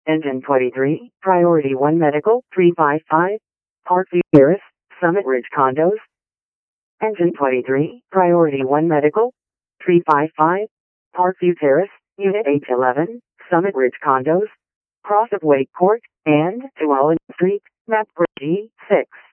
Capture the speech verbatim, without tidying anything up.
Engine twenty-three, Priority one Medical, three five five, Parkview Terrace, Summit Ridge Condos. Engine twenty-three, Priority one Medical, three five five, Parkview Terrace, Unit H eleven, Summit Ridge Condos, cross of Wake Court, and two Allen Street, map G six.